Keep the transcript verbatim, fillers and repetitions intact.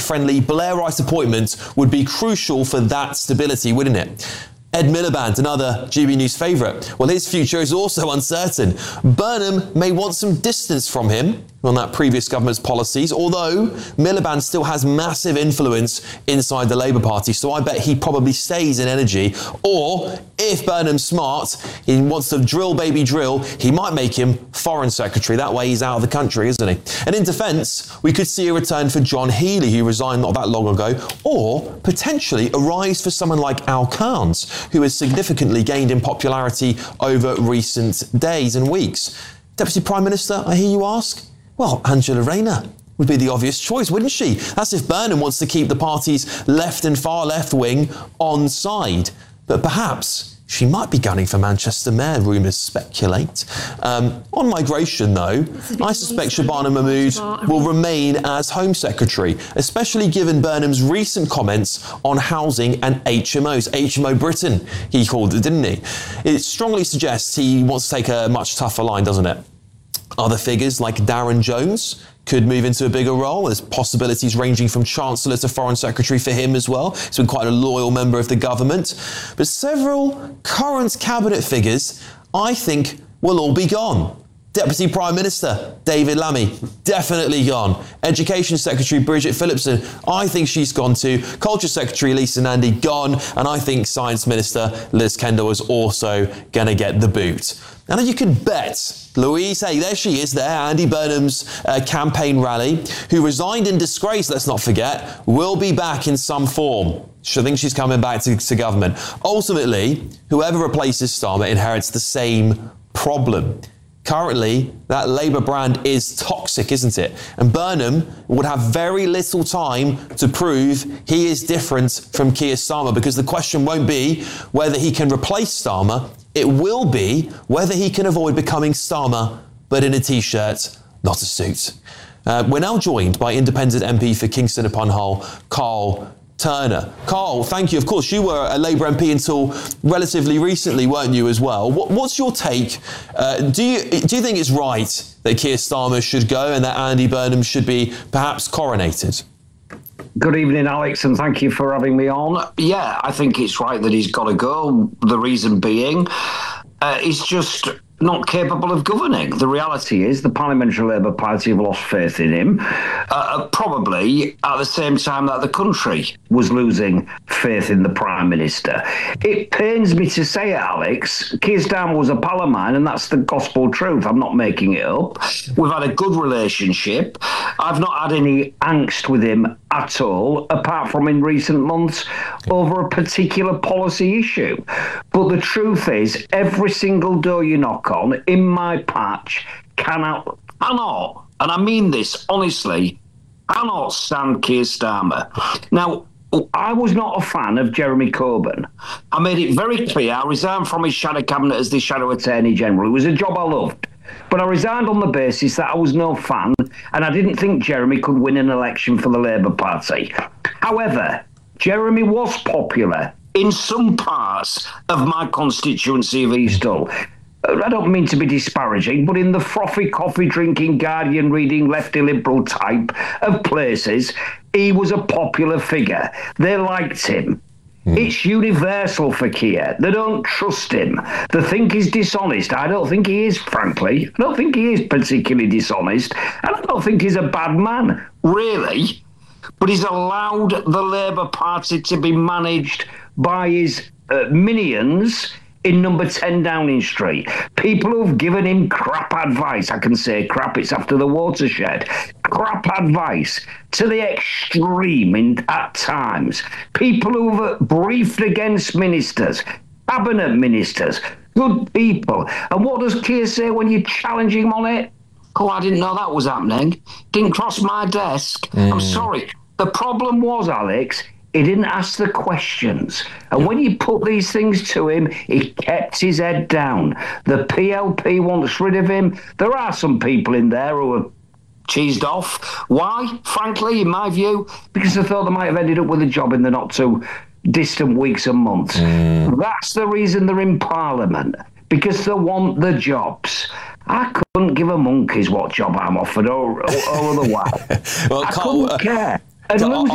Brexit-friendly Blairite appointment would be crucial for that stability, wouldn't it? Ed Miliband, another G B News favourite. Well, his future is also uncertain. Burnham may want some distance from him on that previous government's policies, although Miliband still has massive influence inside the Labour Party, so I bet he probably stays in energy. Or, if Burnham's smart, he wants to drill baby drill, he might make him Foreign Secretary. That way he's out of the country, isn't he? And in defence, we could see a return for John Healey, who resigned not that long ago, or potentially a rise for someone like Al Cairns, who has significantly gained in popularity over recent days and weeks. Deputy Prime Minister, I hear you ask? Well, Angela Rayner would be the obvious choice, wouldn't she? That's if Burnham wants to keep the party's left and far left wing on side. But perhaps she might be gunning for Manchester Mayor, rumours speculate. Um, on migration, though, I suspect Shabana Mahmood will remain as Home Secretary, especially given Burnham's recent comments on housing and H M Os. H M O Britain, he called it, didn't he? It strongly suggests he wants to take a much tougher line, doesn't it? Other figures like Darren Jones could move into a bigger role. There's possibilities ranging from Chancellor to Foreign Secretary for him as well. He's been quite a loyal member of the government. But several current cabinet figures, I think, will all be gone. Deputy Prime Minister David Lammy, definitely gone. Education Secretary Bridget Phillipson, I think she's gone too. Culture Secretary Lisa Nandy, gone. And I think Science Minister Liz Kendall is also going to get the boot. And you can bet Louise Hay, there she is there, Andy Burnham's uh, campaign rally, who resigned in disgrace, let's not forget, will be back in some form. She thinks she's coming back to, to government. Ultimately, whoever replaces Starmer inherits the same problem. Currently, that Labour brand is toxic, isn't it? And Burnham would have very little time to prove he is different from Keir Starmer, because the question won't be whether he can replace Starmer, it will be whether he can avoid becoming Starmer, but in a T-shirt, not a suit. Uh, we're now joined by independent M P for Kingston upon Hull, Carl Turner. Carl, thank you. Of course, you were a Labour M P until relatively recently, weren't you, as well? What, what's your take? Uh, do you do you think it's right that Keir Starmer should go and that Andy Burnham should be perhaps coronated? Good evening, Alex, and thank you for having me on. Yeah, I think it's right that he's got to go. The reason being, uh, he's just not capable of governing. The reality is the Parliamentary Labour Party have lost faith in him, uh, probably at the same time that the country was losing faith in the Prime Minister. It pains me to say it, Alex. Keir Starmer was a pal of mine, and that's the gospel truth. I'm not making it up. We've had a good relationship. I've not had any angst with him at all, apart from in recent months over a particular policy issue. But the truth is, every single door you knock on in my patch cannot, cannot, and I mean this honestly, cannot stand Keir Starmer. Now, I was not a fan of Jeremy Corbyn. I made it very clear I resigned from his shadow cabinet as the Shadow Attorney General. It was a job I loved. But I resigned on the basis that I was no fan and I didn't think Jeremy could win an election for the Labour Party. However, Jeremy was popular in some parts of my constituency of East Hull. I don't mean to be disparaging, but in the frothy coffee-drinking, Guardian-reading, lefty liberal type of places, he was a popular figure. They liked him. Mm. It's universal for Keir. They don't trust him. They think he's dishonest. I don't think he is, frankly. I don't think he is particularly dishonest. And I don't think he's a bad man, really. But he's allowed the Labour Party to be managed by his uh, minions in number ten Downing Street. People who've given him crap advice. I can say crap, it's after the watershed. Crap advice to the extreme in, at times. People who've briefed against ministers, cabinet ministers, good people. And what does Keir say when you challenge him on it? Oh, I didn't know that was happening. Didn't cross my desk. Mm. I'm sorry. The problem was, Alex, he didn't ask the questions. And when you put these things to him, he kept his head down. The P L P wants rid of him. There are some people in there who are cheesed off. Why? Frankly, in my view, because they thought they might have ended up with a job in the not too distant weeks and months. Mm. That's the reason they're in Parliament, because they want the jobs. I couldn't give a monkey's what job I'm offered or, or, or otherwise. Well, I couldn't uh, care. And